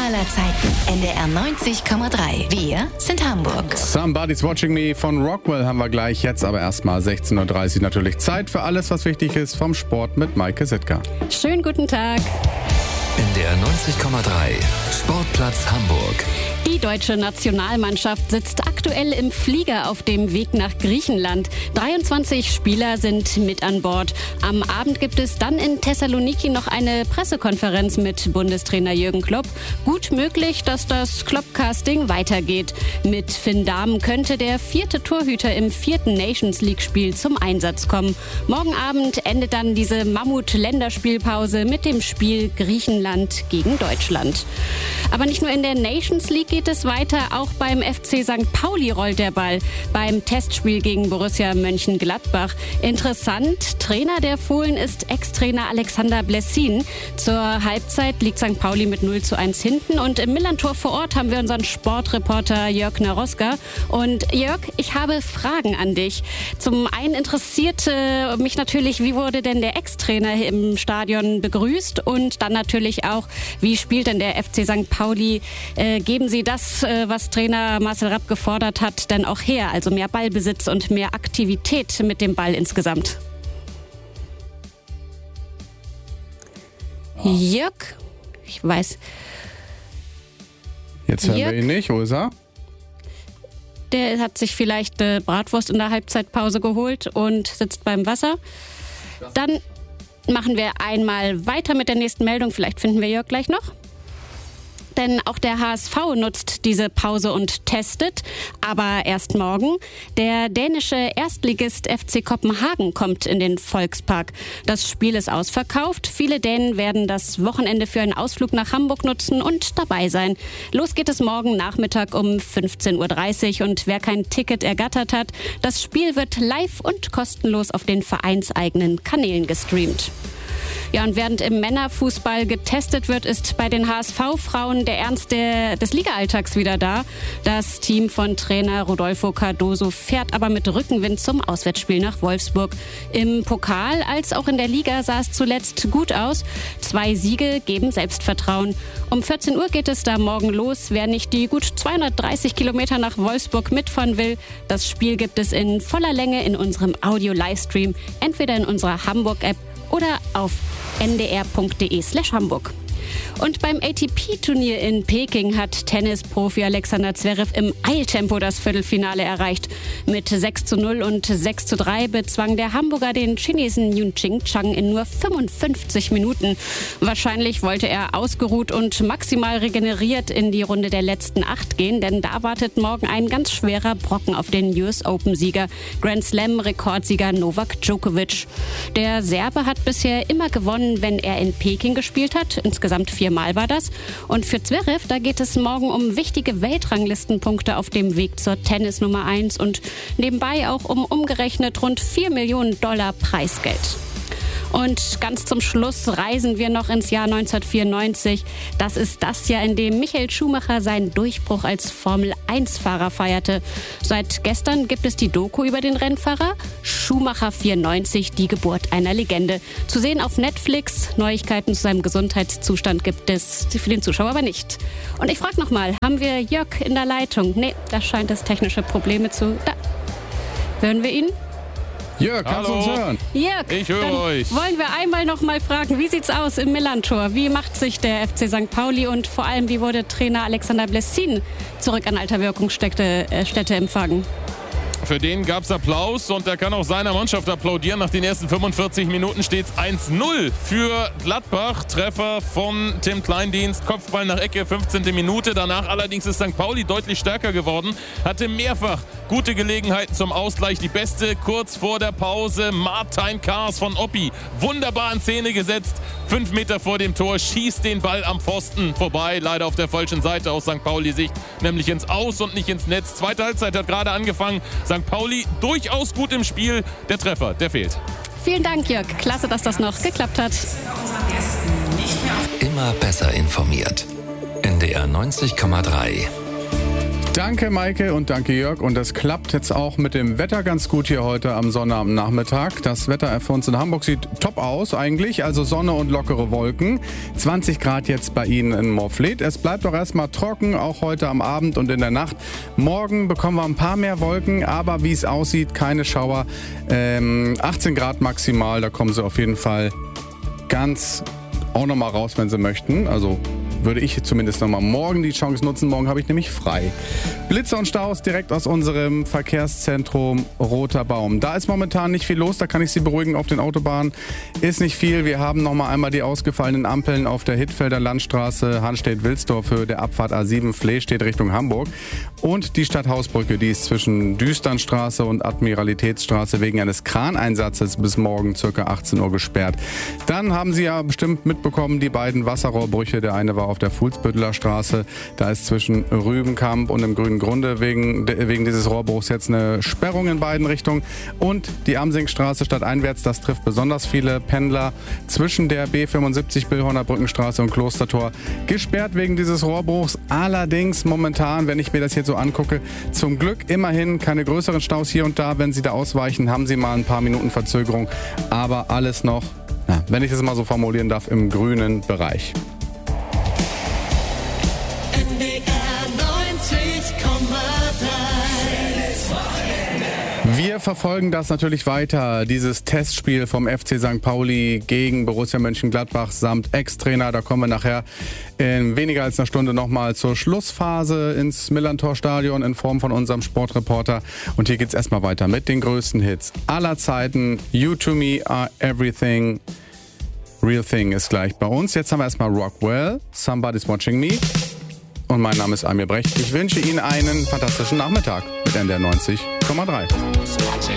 aller Zeiten. NDR 90,3. Wir sind Hamburg. Somebody's Watching Me von Rockwell haben wir gleich. Jetzt aber erstmal 16.30 Uhr natürlich Zeit für alles, was wichtig ist vom Sport mit Maike Sittger. Schönen guten Tag. NDR 90,3 Sportplatz Hamburg. Die deutsche Nationalmannschaft sitzt aktuell im Flieger auf dem Weg nach Griechenland. 23 Spieler sind mit an Bord. Am Abend gibt es dann in Thessaloniki noch eine Pressekonferenz mit Bundestrainer Jürgen Klopp. Gut möglich, dass das Klopp-Casting weitergeht. Mit Finn Dahmen könnte der 4. Torhüter im 4. Nations League-Spiel zum Einsatz kommen. Morgen Abend endet dann diese Mammut-Länderspielpause mit dem Spiel Griechenland gegen Deutschland. Aber nicht nur in der Nations League geht es weiter, auch beim FC St. Pauli rollt der Ball. Beim Testspiel gegen Borussia Mönchengladbach. Interessant, Trainer der Fohlen ist Ex-Trainer Alexander Blessin. Zur Halbzeit liegt St. Pauli mit 0:1 hinten und im Millantor vor Ort haben wir unseren Sportreporter Jörg Naroska. Und Jörg, ich habe Fragen an dich. Zum einen interessierte mich natürlich, wie wurde denn der Ex-Trainer im Stadion begrüßt und dann natürlich auch, wie spielt denn der FC St. Pauli? Geben Sie das, was Trainer Marcel Rapp gefordert hat, denn auch her? Also mehr Ballbesitz und mehr Aktivität mit dem Ball insgesamt. Jörg, ich weiß. Jetzt hören wir ihn nicht, wo ist er? Der hat sich vielleicht eine Bratwurst in der Halbzeitpause geholt und sitzt beim Wasser. Dann machen wir einmal weiter mit der nächsten Meldung. Vielleicht finden wir Jörg gleich noch. Denn auch der HSV nutzt diese Pause und testet, aber erst morgen. Der dänische Erstligist FC Kopenhagen kommt in den Volkspark. Das Spiel ist ausverkauft. Viele Dänen werden das Wochenende für einen Ausflug nach Hamburg nutzen und dabei sein. Los geht es morgen Nachmittag um 15:30 Uhr und wer kein Ticket ergattert hat, das Spiel wird live und kostenlos auf den vereinseigenen Kanälen gestreamt. Ja, und während im Männerfußball getestet wird, ist bei den HSV-Frauen der Ernst des Liga-Alltags wieder da. Das Team von Trainer Rodolfo Cardoso fährt aber mit Rückenwind zum Auswärtsspiel nach Wolfsburg. Im Pokal als auch in der Liga sah es zuletzt gut aus. 2 Siege geben Selbstvertrauen. Um 14 Uhr geht es da morgen los. Wer nicht die gut 230 Kilometer nach Wolfsburg mitfahren will, das Spiel gibt es in voller Länge in unserem Audio-Livestream, entweder in unserer Hamburg-App oder auf ndr.de/Hamburg. Und beim ATP-Turnier in Peking hat Tennisprofi Alexander Zverev im Eiltempo das Viertelfinale erreicht. Mit 6:0 und 6:3 bezwang der Hamburger den Chinesen Yun Ching-Chang in nur 55 Minuten. Wahrscheinlich wollte er ausgeruht und maximal regeneriert in die Runde der letzten 8 gehen, denn da wartet morgen ein ganz schwerer Brocken auf den US Open-Sieger, Grand Slam-Rekordsieger Novak Djokovic. Der Serbe hat bisher immer gewonnen, wenn er in Peking gespielt hat. Insgesamt 4-mal war das. Und für Zverev, da geht es morgen um wichtige Weltranglistenpunkte auf dem Weg zur Tennis Nummer 1 und nebenbei auch um umgerechnet rund $4 Millionen Preisgeld. Und ganz zum Schluss reisen wir noch ins Jahr 1994. Das ist das Jahr, in dem Michael Schumacher seinen Durchbruch als Formel-1-Fahrer feierte. Seit gestern gibt es die Doku über den Rennfahrer Schumacher 94, die Geburt einer Legende. Zu sehen auf Netflix. Neuigkeiten zu seinem Gesundheitszustand gibt es für den Zuschauer aber nicht. Und ich frage nochmal, haben wir Jörg in der Leitung? Nee, da scheint es technische Probleme zu... Da hören wir ihn? Jörg, kannst du uns hören? Jörg, ich höre euch. Wollen wir einmal noch mal fragen, wie sieht's aus im Millantor? Wie macht sich der FC St. Pauli und vor allem, wie wurde Trainer Alexander Blessin zurück an alter Wirkungsstätte empfangen? Für den gab es Applaus und er kann auch seiner Mannschaft applaudieren. Nach den ersten 45 Minuten steht es 1:0 für Gladbach. Treffer von Tim Kleindienst, Kopfball nach Ecke, 15. Minute. Danach allerdings ist St. Pauli deutlich stärker geworden. Hatte mehrfach gute Gelegenheiten zum Ausgleich. Die beste kurz vor der Pause. Martin Kaas von Oppi. Wunderbar in Szene gesetzt. 5 Meter vor dem Tor, schießt den Ball am Pfosten vorbei. Leider auf der falschen Seite aus St. Pauli-Sicht. Nämlich ins Aus und nicht ins Netz. Zweite Halbzeit hat gerade angefangen. St. Pauli durchaus gut im Spiel. Der Treffer, der fehlt. Vielen Dank, Jörg. Klasse, dass das noch geklappt hat. Immer besser informiert. NDR 90,3. Danke Maike und danke Jörg, und das klappt jetzt auch mit dem Wetter ganz gut hier heute am Sonnabendnachmittag. Das Wetter für uns in Hamburg sieht top aus eigentlich, also Sonne und lockere Wolken. 20 Grad jetzt bei Ihnen in Morfleet. Es bleibt doch erstmal trocken, auch heute am Abend und in der Nacht. Morgen bekommen wir ein paar mehr Wolken, aber wie es aussieht, keine Schauer. 18 Grad maximal, da kommen Sie auf jeden Fall ganz auch nochmal raus, wenn Sie möchten. Also würde ich zumindest nochmal morgen die Chance nutzen. Morgen habe ich nämlich frei. Blitze und Staus direkt aus unserem Verkehrszentrum Roter Baum. Da ist momentan nicht viel los, da kann ich Sie beruhigen. Auf den Autobahnen ist nicht viel. Wir haben nochmal einmal die ausgefallenen Ampeln auf der Hittfelder Landstraße, Hanstedt-Wilsdorf, Höhe der Abfahrt A7 Flehstedt Richtung Hamburg. Und die Stadthausbrücke, die ist zwischen Düsternstraße und Admiralitätsstraße wegen eines Kraneinsatzes bis morgen ca. 18 Uhr gesperrt. Dann haben Sie ja bestimmt mitbekommen, die beiden Wasserrohrbrüche. Der eine war auf der Fuhlsbütteler Straße. Da ist zwischen Rübenkamp und dem Grünen Grunde wegen dieses Rohrbruchs jetzt eine Sperrung in beiden Richtungen. Und die Amsingstraße stadteinwärts, das trifft besonders viele Pendler zwischen der B75 Billhorner Brückenstraße und Klostertor. Gesperrt wegen dieses Rohrbruchs. Allerdings momentan, wenn ich mir das jetzt so angucke, zum Glück immerhin keine größeren Staus hier und da. Wenn Sie da ausweichen, haben Sie mal ein paar Minuten Verzögerung. Aber alles noch, wenn ich das mal so formulieren darf, im grünen Bereich. Wir verfolgen das natürlich weiter, dieses Testspiel vom FC St. Pauli gegen Borussia Mönchengladbach samt Ex-Trainer. Da kommen wir nachher in weniger als einer Stunde nochmal zur Schlussphase ins Millerntor-Stadion in Form von unserem Sportreporter. Und hier geht's erstmal weiter mit den größten Hits aller Zeiten. You to me are everything. Real Thing ist gleich bei uns. Jetzt haben wir erstmal Rockwell, Somebody's Watching Me. Und mein Name ist Amir Brecht. Ich wünsche Ihnen einen fantastischen Nachmittag mit NDR 90,3.